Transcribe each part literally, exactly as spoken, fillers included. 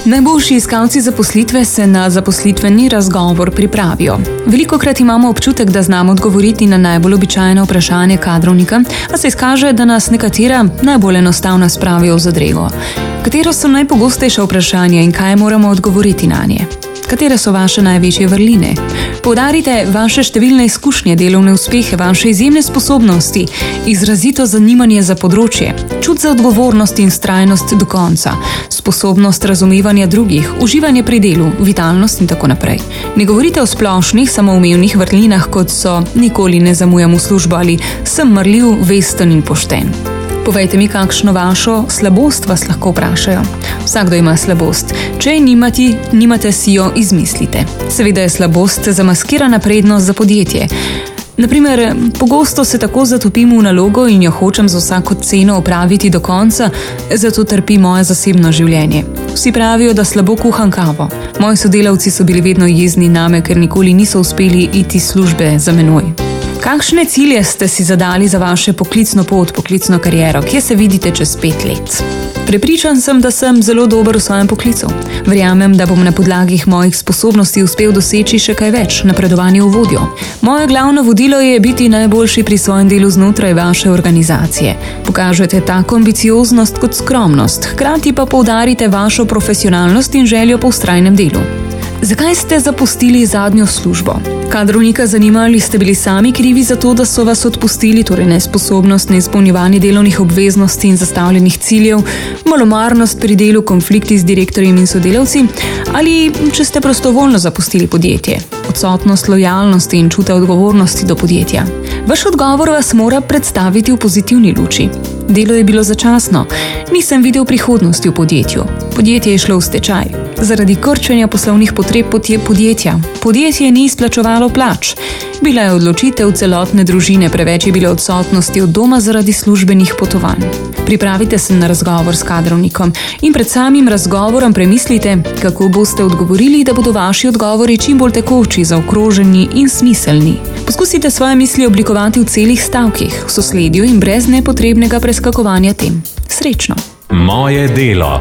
Najboljši iskalci zaposlitve se na zaposlitveni razgovor pripravijo. Velikokrat imamo občutek, da znamo odgovoriti na najbolj običajno vprašanje kadrovnika, a se izkaže, da nas nekatera najbolj enostavna spravijo v zadrego. Katero so najpogostejša vprašanja in kaj moramo odgovoriti na nje? Katere so vaše največje vrline? Poudarite vaše številne izkušnje, delovne uspehe, vaše izjemne sposobnosti, izrazito zanimanje za področje, čut za odgovornost in vztrajnost do konca, sposobnost razumevanja drugih, uživanje pri delu, vitalnost in tako naprej. Ne govorite o splošnih, samoumevnih vrlinah, kot so nikoli ne zamujam v službo ali sem marljiv, vesten in pošten. Povejte mi, kakšno vašo slabost vas lahko vprašajo. Vsakdo ima slabost. Če je nimati, nimate si jo izmislite. Seveda je slabost zamaskirana prednost za podjetje. Naprimer, pogosto se tako zatopim v nalogo in jo hočem za vsako ceno opraviti do konca, zato trpi moje zasebno življenje. Vsi pravijo, da slabo kuham kavo. Moji sodelavci so bili vedno jezni name, ker nikoli niso uspeli iti službe za menoj. Kakšne cilje ste si zadali za vaše poklicno pot, poklicno kariero? Kje se vidite čez pet let? Prepričan sem, da sem zelo dober v svojem poklicu. Verjamem, da bom na podlagi mojih sposobnosti uspel doseči še kaj več, napredovanje v vodjo. Moje glavno vodilo je biti najboljši pri svojem delu znotraj vaše organizacije. Pokažete tako ambicioznost kot skromnost, hkrati pa poudarite vašo profesionalnost in željo po vztrajnem delu. Zakaj ste zapustili zadnjo službo? Kadrovnika zanima, ali ste bili sami krivi za to, da so vas odpustili, torej nesposobnost, neizpolnjevanje delovnih obveznosti in zastavljenih ciljev, malomarnost pri delu, konflikti z direktorjem in sodelavci, ali če ste prostovoljno zapustili podjetje, odsotnost lojalnosti in čuta odgovornosti do podjetja. Vaš odgovor vas mora predstaviti v pozitivni luči. Delo je bilo začasno, nisem videl prihodnosti v podjetju. Podjetje je šlo v stečaj. Zaradi krčenja poslovnih potreb podjetja. Podjetje ni izplačevalo plač. Bila je odločitev celotne družine, preveč je bilo odsotnosti od doma zaradi službenih potovanj. Pripravite se na razgovor s kadrovnikom in pred samim razgovorom premislite, kako boste odgovorili, da bodo vaši odgovori čim bolj tekoči, zaokroženi in smiselni. Poskusite svoje misli oblikovati v celih stavkih, v sosledju in brez nepotrebnega preskakovanja tem. Srečno! Moje delo.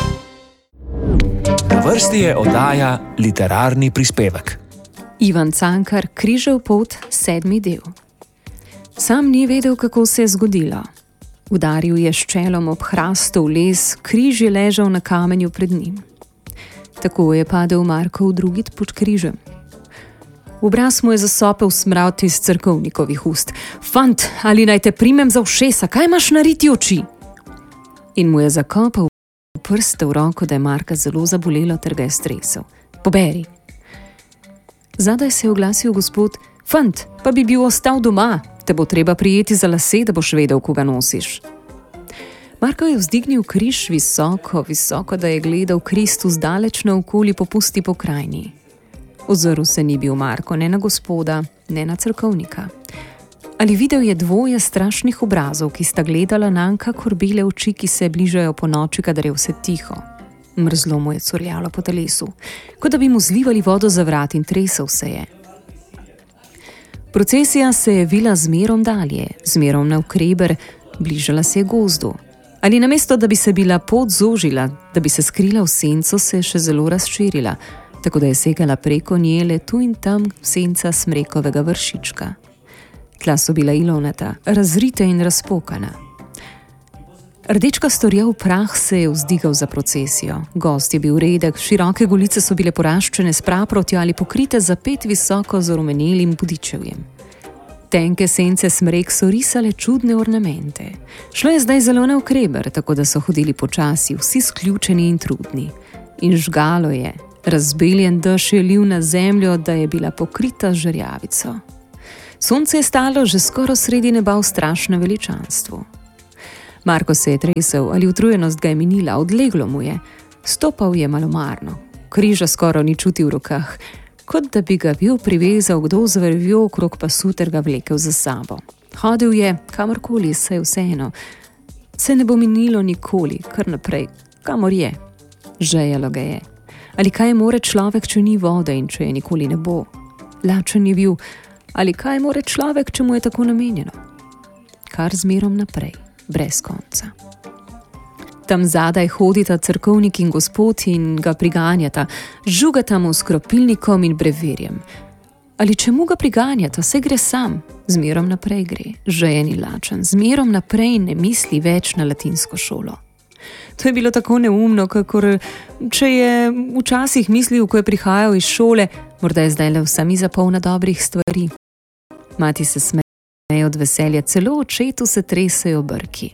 Na vrsti je oddaja Literarni prispevek. Ivan Cankar, Križev pot, sedmi del. Sam ni vedel, kako se je zgodilo. Udaril je s čelom ob hrastu v les, križ je ležal na kamenju pred njim. Tako je padel Markov drugi pod križem. V obraz mu je zasopel smrad iz cerkovnikovih ust. Fant, ali naj te primem za ušesa, kaj imaš nariti oči? In mu je zakopal prste v roko, da je Marka zelo zabolelo, ter ga je stresel. Poberi. Zadaj se je oglasil gospod. Fant, pa bi bil ostal doma, te bo treba prijeti za lase, da boš vedel, koga nosiš. Marko je vzdignil križ visoko, visoko, da je gledal Kristus daleč naokoli po pusti pokrajini. Ozrl se ni bil Marko ne na gospoda, ne na cerkovnika. Ali videl je dvoje strašnih obrazov, ki sta gledala nanj kakor bele oči, ki se bližajo po noči, kadar je vse tiho. Mrzlo mu je curljalo po telesu, kot da bi mu zlivali vodo za vrat in tresel se je. Procesija se je vila zmerom dalje, zmerom navkreber, bližala se je gozdu. Ali namesto, da bi se bila pot zožila, da bi se skrila v senco, se je še zelo razširila, tako da je segala preko nje le tu in tam senca smrekovega vršička. Tla so bila ilovnata, razrita in razpokana. Rdečka storjav prah se je vzdigal za procesijo. Gost je bil redek, široke golice so bile poraščene s praprotjo ali pokrite za pet visoko z rumenelim budičevjem. Tenke sence smrek so risale čudne ornamente. Šlo je zdaj zelo navkreber, tako da so hodili počasi, vsi sključeni in trudni. In žgalo je, razbeljen dež je lil na zemljo, da je bila pokrita z žerjavico. Sonce je stalo že skoraj sredi neba v strašnem veličanstvu. Marko se je tresel, ali utrujenost ga je minila, odleglo mu je. Stopal je malomarno. Križa skoraj ni čutil v rokah, kot da bi ga bil privezal kdo z vrvjo okrog pasu ter ga vlekel za sabo. Hodil je, kamorkoli, saj vseeno. Se ne bo minilo nikoli, kar naprej, kamor je. Žejalo ga je. Ali kaj more človek, če ni vode in če je nikoli ne bo? Lačen je bil. Ali kaj more človek, če mu je tako namenjeno? Kar zmerom naprej, brez konca. Tam zadaj hodita cerkovnik in gospod in ga priganjata, žugata mu s kropilnikom in breverjem. Ali čemu ga priganjata, se gre sam, zmerom naprej gre, žejen in lačen, zmerom naprej ne misli več na latinsko šolo. To je bilo tako neumno, kakor če je včasih mislil, ko je prihajal iz šole, morda je zdaj le vsa miza polna dobrih stvari. Mati se smeje od veselja, celo očetu se tresejo brki.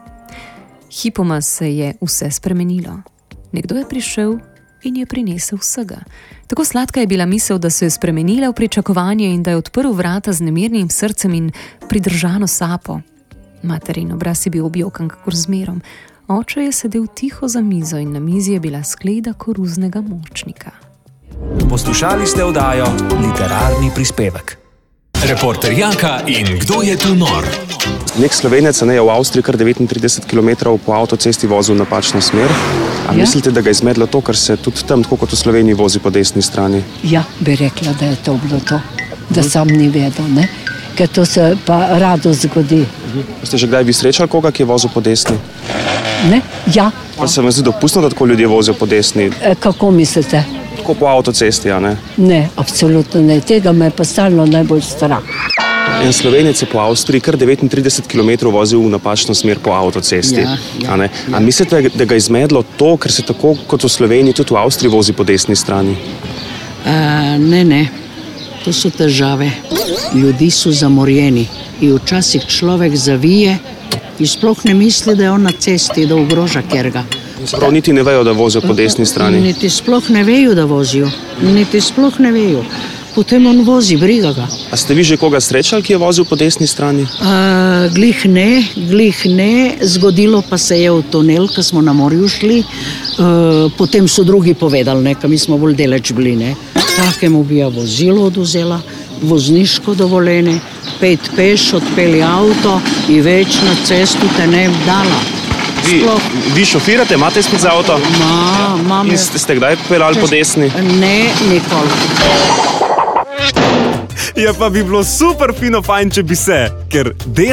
Hipoma se je vse spremenilo. Nekdo je prišel in je prinesel vsega. Tako sladka je bila misel, da se je spremenila v pričakovanje in da je odprl vrata z nemirnim srcem in pridržano sapo. Materin obraz je bil objokan kakor zmerom. Oče je sedel tiho za mizo in na mizi je bila skleda koruznega močnika. Poslušali ste oddajo Literarni prispevek. Reporter Jaka in Kdo je tu nor? Nek Slovenec je v Avstriji kar devetintrideset kilometrov po avtocesti vozil v napačno smer. A ja? Mislite, da ga je zmedlo to, ker se tudi tam, tako kot v Sloveniji, vozi po desni strani? Ja, bi rekla, da je to bilo to. Da sam ni vedel, ne? Ker to se pa rado zgodi. Ste že kdaj vi srečali koga, ki je vozil po desni? Ne? Ja. Pa se vam zdi dopustno, da tako ljudje vozijo po desni? E, kako mislite? Tako po avtocesti, ja ne? Ne, absolutno ne. Tega me je pa stalno najbolj strah. En Slovenec je po Avstriji kar devetintrideset kilometrov vozil v napačno smer po avtocesti. Ja, ja, a ne? A mislite, da ga je zmedlo to, ker se tako kot v Sloveniji tudi v Avstriji vozi po desni strani? A, ne, ne. To so težave. Ljudi so zamorjeni in včasih človek zavije in sploh ne misli, da je on na cesti, da ogroža kerga. Sprav niti ne vejo, da vozijo po desni strani. Niti sploh ne vejo, da vozijo. Niti sploh ne vejo. Potem on vozi, briga ga. A ste vi že koga srečali, ki je vozil po desni strani? A, glih ne, glih ne. Zgodilo pa se je v tunel, ko smo na morju šli. A, potem so drugi povedali, ne, ko mi smo bolj deleč bili, ne. Takemu bi ja vozilo oduzela, vozniško dovoljenje, pet peš, odpeli avto in več na cestu te ne bi dala. Vi, vi šofirate, imate spet za avto? Ma, mam. In ste, ste kdaj peljali po desni? Ne, nikoli. Ja, pa bi bilo super fino fajn, če bi se, ker